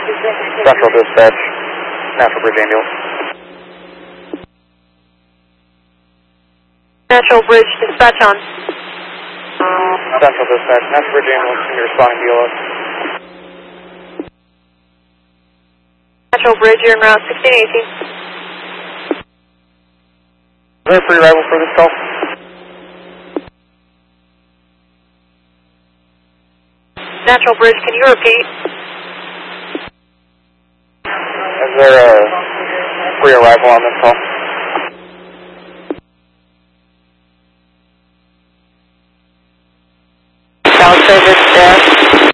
Central Dispatch, Natural Bridge Ambulance. Natural Bridge Dispatch on. Central Dispatch, Natural Bridge Ambulance, can you responding to BLS? Natural Bridge, you're en route 1618. Is there a pre-arrival for this call? Natural Bridge, can you repeat? Is there a pre-arrival on this call? South Service Dash.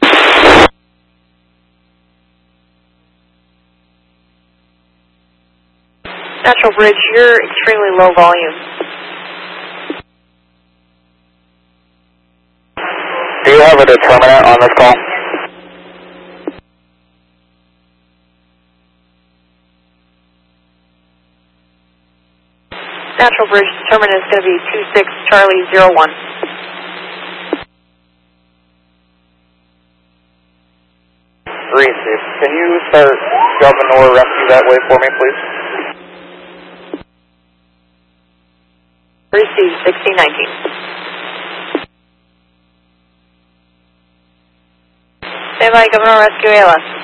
Natural Bridge, you're extremely low volume. Do you have a determinant on this call? Natural Bridge determinant is going to be 26 Charlie 01. Receive. Can you start Governor Rescue that way for me, please? Receive 1619. Stand by, Governor Rescue ALS.